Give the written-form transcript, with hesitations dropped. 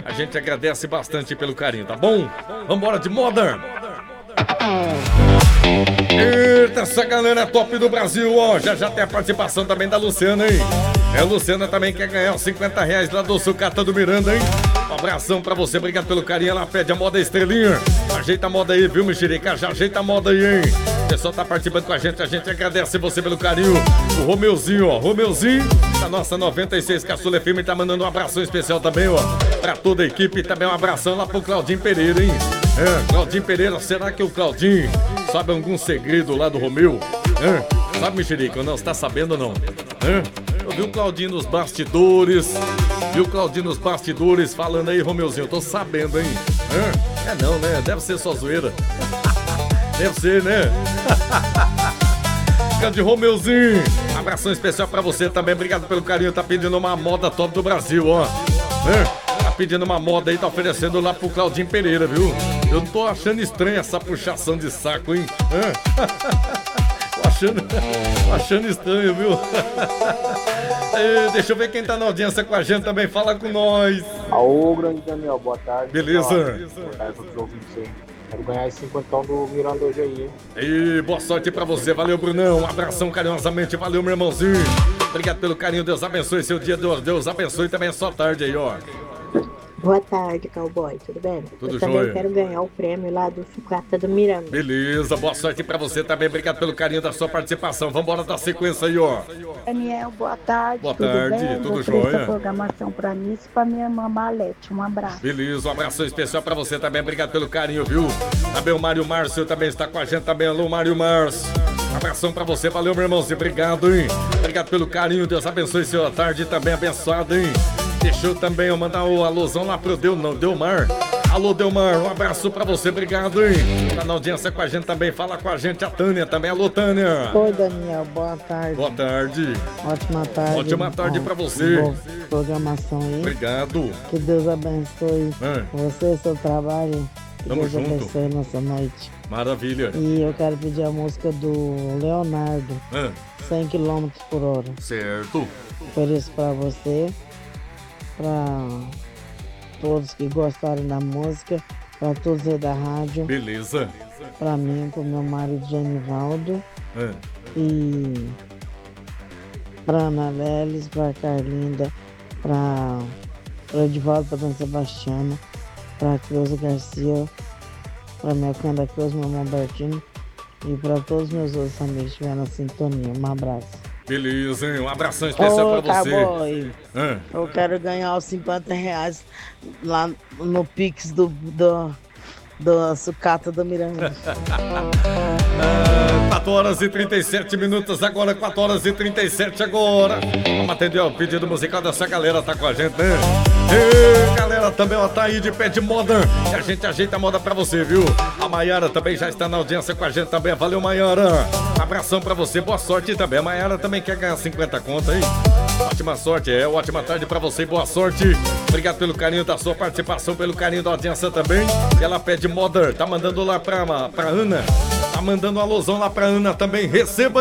A gente agradece bastante pelo carinho, tá bom? Vambora de Modern. Eita, essa galera é top do Brasil, ó. Já tem a participação também da Luciana, hein? A Luciana também quer ganhar os R$50 lá do Sucata do Miranda, hein? Um abração pra você, obrigado pelo carinho. Ela pede a moda estrelinha. Ajeita a moda aí, viu, Mexerica? Já ajeita a moda aí, hein? O pessoal tá participando com a gente agradece você pelo carinho. O Romeuzinho, ó. Romeuzinho, da nossa 96 Caçula FM, tá mandando um abração especial também, ó. Pra toda a equipe, também um abração lá pro Claudinho Pereira, hein? Claudinho Pereira, será que o Claudinho sabe algum segredo lá do Romeu? Sabe, Mexerica? Não, você tá sabendo ou não? Eu vi o Claudinho nos bastidores. Falando aí, Romeuzinho, eu tô sabendo, hein? Não, né? Deve ser só zoeira. Deve ser, né? Grande Romeuzinho, abração especial pra você também, obrigado pelo carinho. Tá pedindo uma moda top do Brasil, ó. Tá pedindo uma moda aí, tá oferecendo lá pro Claudinho Pereira, viu? Eu não tô achando estranha essa puxação de saco, hein? Tô achando estranho, viu? Deixa eu ver quem tá na audiência com a gente também, fala com nós. Alô, grande Daniel, boa tarde. Beleza. Quero ganhar esse 50 do Miranda hoje aí, hein? E boa sorte pra você, valeu, Brunão. Um abração carinhosamente, valeu, meu irmãozinho. Obrigado pelo carinho, Deus abençoe seu dia, Deus abençoe também a sua tarde aí, ó. Boa tarde, cowboy, tudo bem? Tudo Eu também jóia. quero ganhar o prêmio lá do Sucata do Miranda. Beleza, boa sorte pra você também, obrigado pelo carinho da sua participação. Vambora da sequência aí, ó. Daniel, boa tarde. Boa tudo tarde, bem? tudo Vou jóia. essa programação pra mim e pra minha irmã Malete. Um abraço. Beleza, um abração especial pra você também, obrigado pelo carinho, viu? Também o Mário Márcio também está com a gente também, alô, Mário Márcio. Abração pra você, valeu, meu irmãozinho, obrigado, hein? Obrigado pelo carinho, Deus abençoe sua tarde também abençoada, hein? Deixa eu também mandar o alôzão lá pro Delmar. Alô, Delmar, um abraço pra você, obrigado, hein? Tá na audiência com a gente também, fala com a gente a Tânia também, alô, Tânia. Oi, Daniel, boa tarde. Boa tarde. Ótima tarde. Ótima tarde pra você. Boa programação aí. Obrigado. Que Deus abençoe você, seu trabalho. Que Tamo Deus junto. abençoe nossa noite. Maravilha. E eu quero pedir a música do Leonardo, 100 km por hora. Certo. Ofereço pra você, pra todos que gostarem da música, pra todos aí da rádio. Beleza. Pra mim, pro meu marido Genivaldo. E pra Ana Leles, pra Carlinda, pra Edivaldo, pra Dona Sebastiana, pra Creuza Garcia, pra minha Canda Cruz, meu irmão Bertino e pra todos meus outros amigos que estiveram na sintonia. Um abraço. Beleza, hein? Um abração especial pra você. Cowboy, eu quero ganhar os R$50 lá no Pix do Sucata do Miranda. 4h37 agora, 4h37 agora. Vamos atender o pedido musical dessa galera, tá com a gente, né? E galera, também ó, tá aí de pé de moda. E a gente ajeita a moda pra você, viu? A Maiara também já está na audiência com a gente também. Valeu, Maiara. Abração pra você, boa sorte também. A Maiara também quer ganhar 50 contas, hein? Ótima sorte, ótima tarde pra você, boa sorte. Obrigado pelo carinho da sua participação, pelo carinho da audiência também. E ela pede moda, tá mandando lá pra Ana. Tá mandando um alôzão lá pra Ana também. Receba